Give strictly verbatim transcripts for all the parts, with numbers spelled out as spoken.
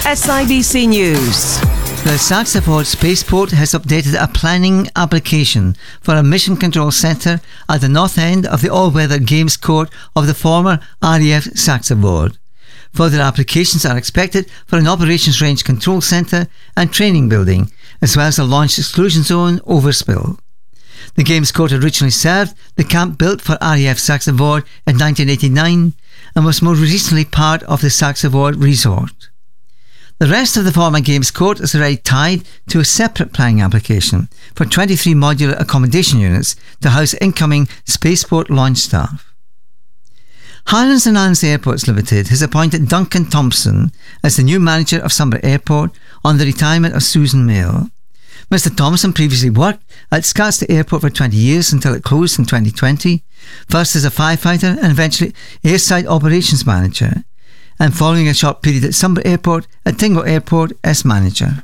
S I B C News. The Saxaford Spaceport has updated a planning application for a mission control centre at the north end of the all-weather games court of the former R A F Saxaford. Further applications are expected for an operations range control centre and training building, as well as a launch exclusion zone overspill. The games court originally served the camp built for R A F Saxaford in nineteen eighty-nine and was more recently part of the Saxaford Resort. The rest of the former games court is already tied to a separate planning application for twenty-three modular accommodation units to house incoming spaceport launch staff. Highlands and Islands Airports Limited has appointed Duncan Thompson as the new manager of Sunbury Airport on the retirement of Susan Mail. Mister Thompson previously worked at Scotstoun Airport for twenty years until it closed in twenty twenty, first as a firefighter and eventually airside operations manager, and following a short period at Sunbury Airport, at Tingo Airport as manager.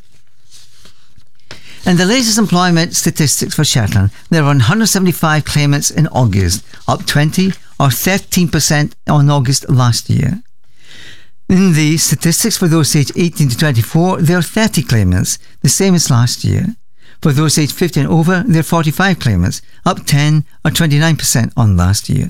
In the latest employment statistics for Shetland, there were one hundred seventy-five claimants in August, up twenty or thirteen percent on August last year. In the statistics for those aged eighteen to twenty-four, there are thirty claimants, the same as last year. For those aged fifty and over, there are forty-five claimants, up ten or twenty-nine percent on last year.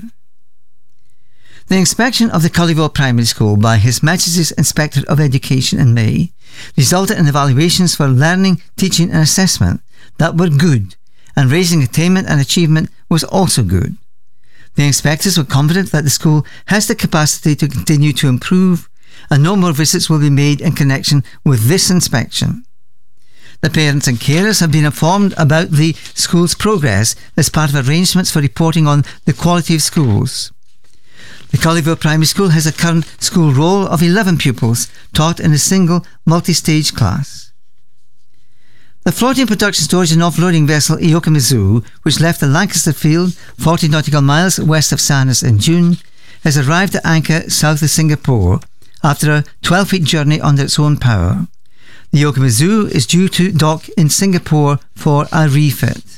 The inspection of the Cullyville Primary School by His Majesty's Inspector of Education in May resulted in evaluations for learning, teaching and assessment that were good, and raising attainment and achievement was also good. The inspectors were confident that the school has the capacity to continue to improve, and no more visits will be made in connection with this inspection. The parents and carers have been informed about the school's progress as part of arrangements for reporting on the quality of schools. The Cullyville Primary School has a current school roll of eleven pupils taught in a single multi-stage class. The floating production storage and offloading vessel Ioka Mizu, which left the Lancaster field forty nautical miles west of Sandhurst in June, has arrived at anchor south of Singapore after a twelve-week journey under its own power. The Ioka Mizu is due to dock in Singapore for a refit.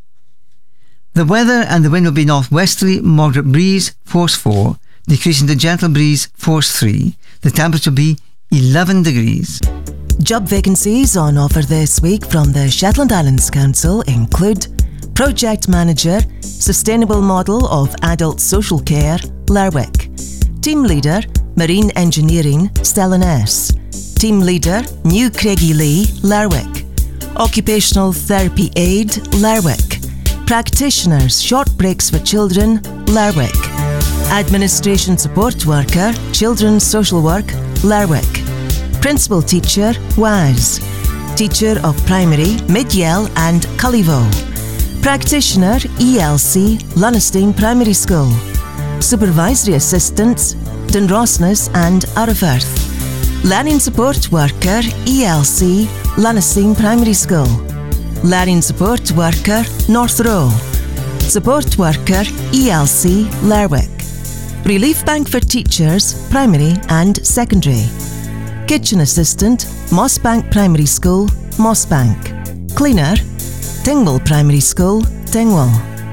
The weather and the wind will be northwesterly, moderate breeze, force four, decreasing to gentle breeze, force three. The temperature will be eleven degrees. Job vacancies on offer this week from the Shetland Islands Council include Project Manager, Sustainable Model of Adult Social Care, Lerwick. Team Leader, Marine Engineering, Stellan S. Team Leader, New Craigie-Lee, Lerwick. Occupational Therapy Aid, Lerwick. Practitioners, Short Breaks for Children, Lerwick. Administration Support Worker, Children's Social Work, Lerwick. Principal Teacher, W A S. Teacher of Primary, Mid-Yell and Cullyville. Practitioner, E L C, Lunnestein Primary School. Supervisory Assistants, Dunrossness and Arrowfirth. Learning Support Worker, E L C, Lunnestein Primary School. Learning Support Worker, North Row. Support Worker, E L C, Lerwick. Relief Bank for Teachers, Primary and Secondary. Kitchen Assistant, Mossbank Primary School, Mossbank. Cleaner, Tingwell Primary School, Tingwell.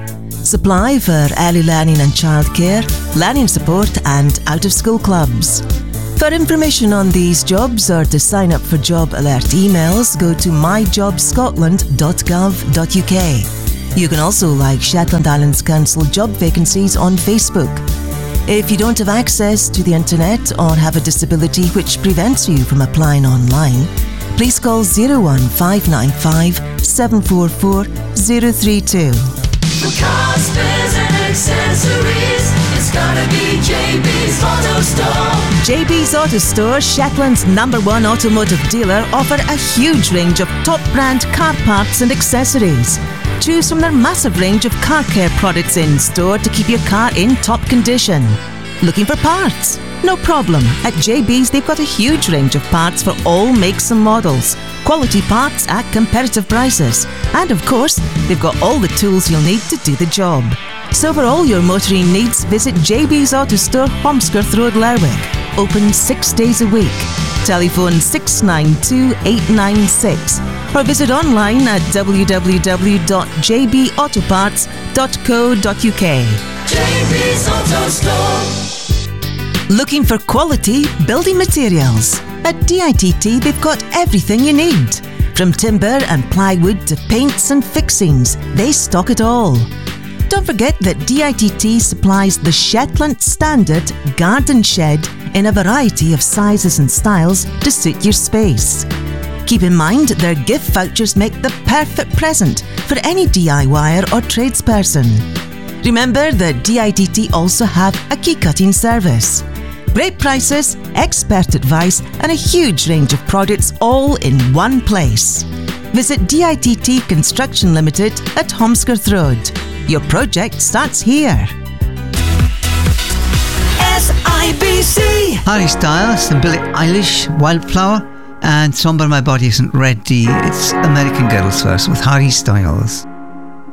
Supply for early learning and childcare, learning support and out-of-school clubs. For information on these jobs or to sign up for job alert emails, go to my job scotland dot gov dot u k. You can also like Shetland Islands Council job vacancies on Facebook. If you don't have access to the internet or have a disability which prevents you from applying online, please call zero one five nine five seven four four zero three two. For cars, spares and accessories, it's gotta be J B's Auto Store. J B's Auto Store, Shetland's number one automotive dealer, offer a huge range of top brand car parts and accessories. Choose from their massive range of car care products in store to keep your car in top condition. Looking for parts? No problem. At J B's they've got a huge range of parts for all makes and models. Quality parts at competitive prices. And of course, they've got all the tools you'll need to do the job. So for all your motoring needs, visit J B's Auto Store, Holmskirth Road, Lerwick. Open six days a week. Telephone six nine two eight nine six or visit online at w w w dot j b autoparts dot co dot u k. J B's Auto Store. Looking for quality building materials? At D I T T, they've got everything you need. From timber and plywood to paints and fixings, they stock it all. Don't forget that D I T T supplies the Shetland Standard Garden Shed in a variety of sizes and styles to suit your space. Keep in mind their gift vouchers make the perfect present for any DIYer or tradesperson. Remember that D I T T also have a key cutting service. Great prices, expert advice and a huge range of products all in one place. Visit D I T T Construction Limited at Holmskirth Road. Your project starts here. S I B C. Harry Styles and Billie Eilish, Wildflower, and Somber My Body Isn't Ready. It's American Girls first with Harry Styles.